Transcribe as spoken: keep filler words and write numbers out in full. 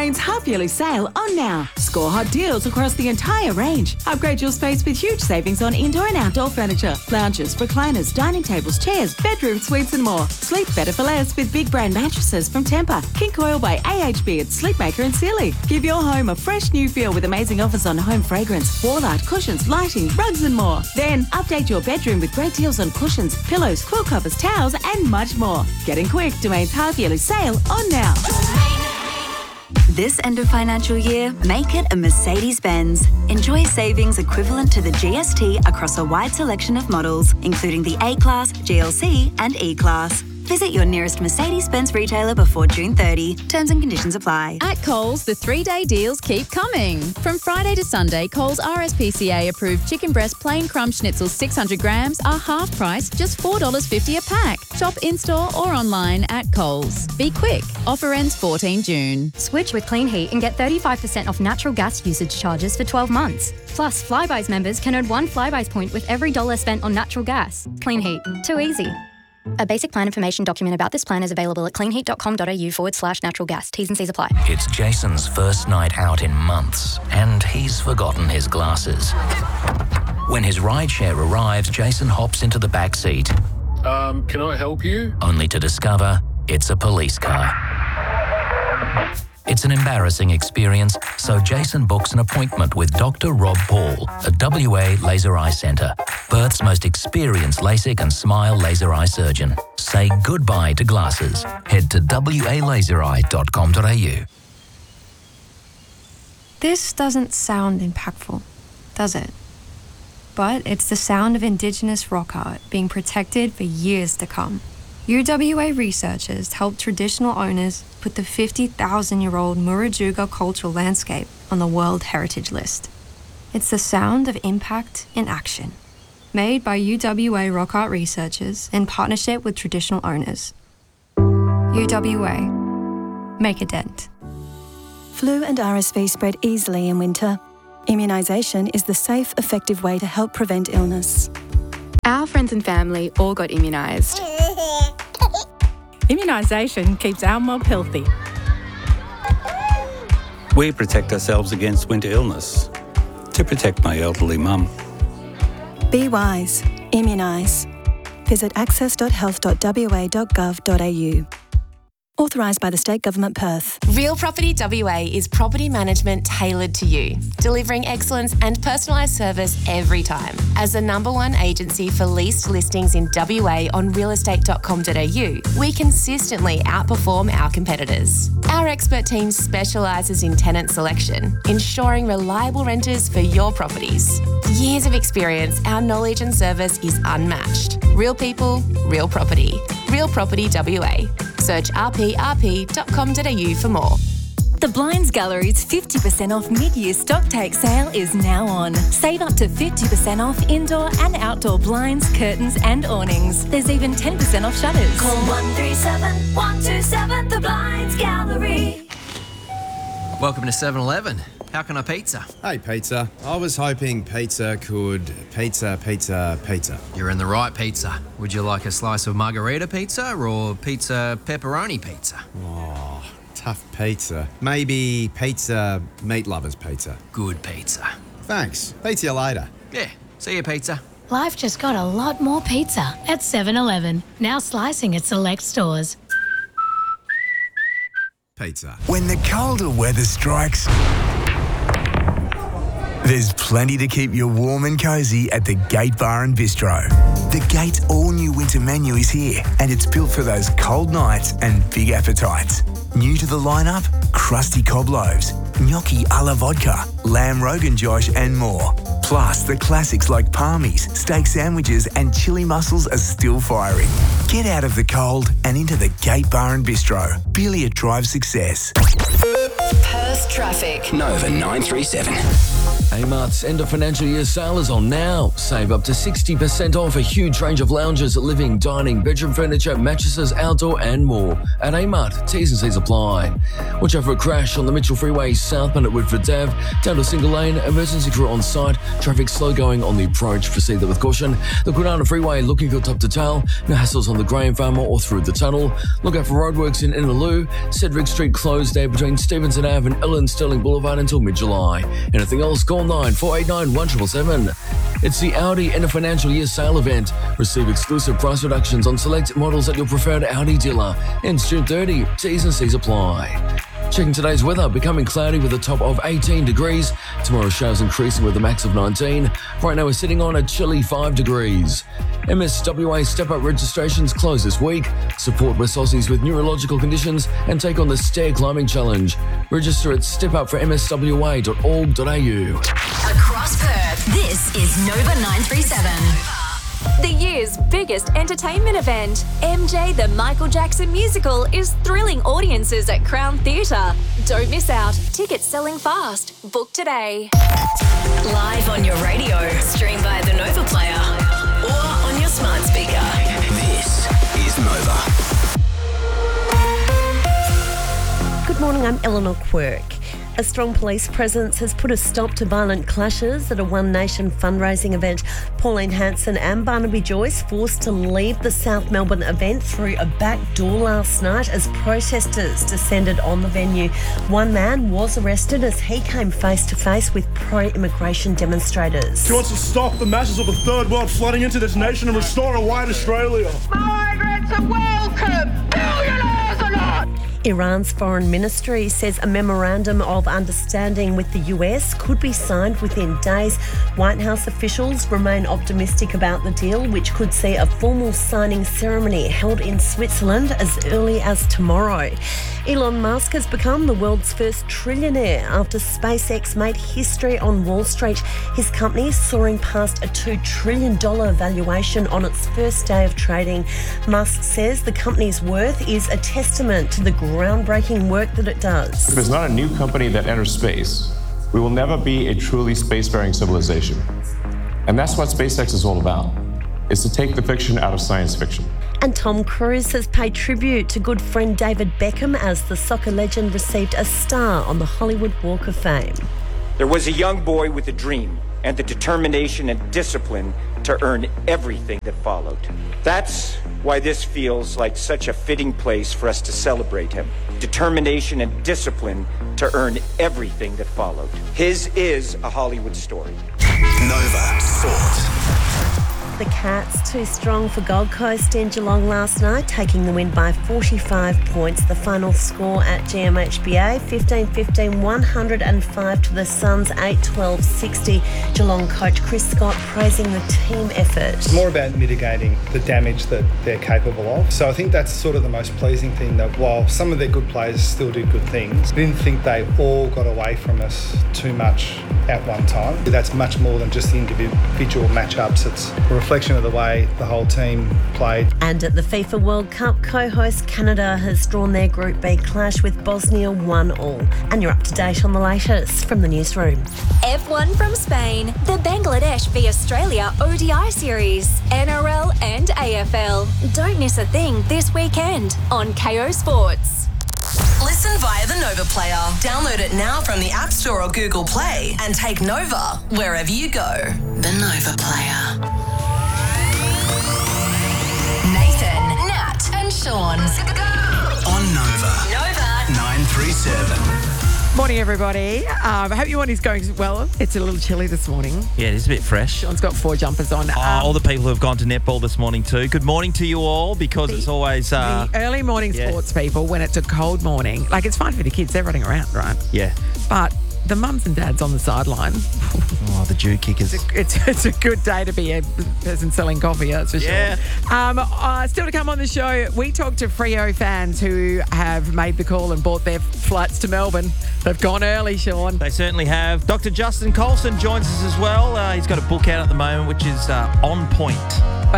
means half-yearly sale on now. Score hot deals across the entire range. Upgrade your space with huge savings on indoor and outdoor furniture, lounges, recliners, dining tables, chairs, bedroom suites and more. Sleep better for less with big brand mattresses from Tempur, King Coil by A H B and Sleepmaker and Sealy. Give your home a fresh new feel with amazing offers on home fragrance, wall art, cushions, lighting, rugs and more. Then update your bedroom with great deals on cushions, pillows, quilt covers, towels and much more. Getting quick, Domain's half-yearly sale on now. This end of financial year, make it a Mercedes-Benz. Enjoy savings equivalent to the G S T across a wide selection of models, including the A-Class, G L C and E-Class. Visit your nearest Mercedes-Benz retailer before June thirtieth. Terms and conditions apply. At Coles, the three-day deals keep coming. From Friday to Sunday, Coles R S P C A-approved chicken breast plain crumb schnitzel six hundred grams are half price, just four dollars fifty a pack. Shop in-store or online at Coles. Be quick. Offer ends fourteenth of June. Switch with Clean Heat and get thirty-five percent off natural gas usage charges for twelve months. Plus, Flybuys members can earn one Flybuys point with every dollar spent on natural gas. Clean Heat. Too easy. A basic plan information document about this plan is available at cleanheat.com.au forward slash natural gas. T's and C's apply. It's Jason's first night out in months, and he's forgotten his glasses. When his rideshare arrives, Jason hops into the back seat. Um, can I help you? Only to discover it's a police car. It's an embarrassing experience, so Jason books an appointment with Doctor Rob Paul at W A Laser Eye Centre, Perth's most experienced LASIK and SMILE laser eye surgeon. Say goodbye to glasses. Head to w a laser eye dot com dot a u. This doesn't sound impactful, does it? But it's the sound of Indigenous rock art being protected for years to come. U W A researchers helped traditional owners put the fifty thousand year old Murujuga cultural landscape on the World Heritage List. It's the sound of impact in action, made by U W A rock art researchers in partnership with traditional owners. U W A. Make a dent. Flu and R S V spread easily in winter. Immunisation is the safe, effective way to help prevent illness. Our friends and family all got immunised. Immunisation keeps our mob healthy. We protect ourselves against winter illness to protect my elderly mum. Be wise. Immunise. Visit access dot health dot w a dot gov dot a u. Authorised by the State Government, Perth. Real Property W A is property management tailored to you, delivering excellence and personalised service every time. As the number one agency for leased listings in W A on real estate dot com dot a u, we consistently outperform our competitors. Our expert team specialises in tenant selection, ensuring reliable renters for your properties. Years of experience, our knowledge and service is unmatched. Real people, real property. Real Property W A. Search r p r p dot com dot a u for more. The Blinds Gallery's fifty percent off mid-year stock take sale is now on. Save up to fifty percent off indoor and outdoor blinds, curtains and awnings. There's even ten percent off shutters. Call one three seven, one two seven, The Blinds Gallery. Welcome to seven eleven. How can I pizza? Hey, pizza. I was hoping pizza could pizza, pizza, pizza. You're in the right pizza. Would you like a slice of margarita pizza or pizza pepperoni pizza? Oh, tough pizza. Maybe pizza meat lovers pizza. Good pizza. Thanks. Pizza you later. Yeah. See you, pizza. Life just got a lot more pizza at seven eleven. Now slicing at select stores. Pizza. When the colder weather strikes, there's plenty to keep you warm and cosy at the Gate Bar and Bistro. The Gate's all-new winter menu is here, and it's built for those cold nights and big appetites. New to the lineup, crusty cob loaves, gnocchi a la vodka, lamb rogan josh and more. Plus, the classics like palmies, steak sandwiches and chili mussels are still firing. Get out of the cold and into the Gate Bar and Bistro. Billiard drive success. Perth traffic. Nova nine three seven. Amart's end of financial year sale is on now. Save up to sixty percent off a huge range of lounges, living, dining, bedroom furniture, mattresses, outdoor and more. At Amart, T's and C's apply. Watch out for a crash on the Mitchell Freeway southbound at Woodford Ave. Down to a single lane, emergency crew on site. Traffic slow going on the approach. Proceed with caution. The Kwinana Freeway looking good top to tail. No hassles on the Graham Farmer or through the tunnel. Look out for roadworks in Innaloo. Cedric Street closed there between Stevenson Ave and Ellen Sterling Boulevard until mid-July. Anything else, call nine four eight nine one seven seven seven. It's the Audi end of financial year sale event. Receive exclusive price reductions on select models at your preferred Audi dealer. Ends June thirtieth. T's and C's apply. Checking today's weather, becoming cloudy with a top of eighteen degrees. Tomorrow showers increasing with a max of nineteen. Right now we're sitting on a chilly five degrees. M S W A step-up registrations close this week. Support West Aussies with neurological conditions and take on the stair climbing challenge. Register at step up for m s w a dot org dot a u. Across Perth, this is Nova nine three seven. The year's biggest entertainment event, M J the Michael Jackson Musical, is thrilling audiences at Crown Theatre. Don't miss out. Tickets selling fast. Book today. Live on your radio, stream via the Nova Player, or on your smart speaker. This is Nova. Good morning, I'm Eleanor Quirk. A strong police presence has put a stop to violent clashes at a One Nation fundraising event. Pauline Hanson and Barnaby Joyce forced to leave the South Melbourne event through a back door last night as protesters descended on the venue. One man was arrested as he came face to face with pro-immigration demonstrators. She wants to stop the masses of the third world flooding into this nation and restore a white Australia. Migrants are welcome, billionaires are not. Iran's foreign ministry says a memorandum of understanding with the U S could be signed within days. White House officials remain optimistic about the deal, which could see a formal signing ceremony held in Switzerland as early as tomorrow. Elon Musk has become the world's first trillionaire after SpaceX made history on Wall Street. His company soaring past a two trillion dollars valuation on its first day of trading. Musk says the company's worth is a testament to the groundbreaking work that it does. If there's not a new company that enters space, we will never be a truly spacefaring civilization. And that's what SpaceX is all about, is to take the fiction out of science fiction. And Tom Cruise has paid tribute to good friend David Beckham as the soccer legend received a star on the Hollywood Walk of Fame. There was a young boy with a dream and the determination and discipline to earn everything that followed. That's why this feels like such a fitting place for us to celebrate him. Determination and discipline to earn everything that followed. His is a Hollywood story. Nova Sport. The Cats too strong for Gold Coast in Geelong last night, taking the win by forty-five points. The final score at G M H B A, fifteen fifteen, one hundred five to the Suns, eight twelve sixty. Geelong coach Chris Scott praising the team effort. It's more about mitigating the damage that they're capable of. So I think that's sort of the most pleasing thing, that while some of their good players still did good things, I didn't think they all got away from us too much at one time. That's much more than just the individual matchups. It's a reflection of the way the whole team played. And at the FIFA World Cup, co-host Canada has drawn their Group B clash with Bosnia one all. And you're up to date on the latest from the newsroom. F one from Spain, the Bangladesh v Australia O D I series, N R L and A F L. Don't miss a thing this weekend on K O Sports. Listen via the Nova Player. Download it now from the App Store or Google Play and take Nova wherever you go. The Nova Player. Nathan, Nat and Sean. On Nova. Nova. nine three seven. Morning, everybody. Um, I hope your morning's going well. It's a little chilly this morning. Yeah, it is a bit fresh. Sean's got four jumpers on. Oh, Um, all the people who have gone to netball this morning too. Good morning to you all, because it's always... Uh, the early morning yeah. sports people, when it's a cold morning, like it's fine for the kids, they're running around, right? Yeah. But the mums and dads on the sideline. Oh, the Jew kickers. It's a, it's, it's a good day to be a person selling coffee, that's for Yeah. sure. Um, uh, still to come on the show, we talked to Freo fans who have made the call and bought their flights to Melbourne. They've gone early, Sean. They certainly have. Doctor Justin Colson joins us as well. Uh, he's got a book out at the moment, which is uh, On Point.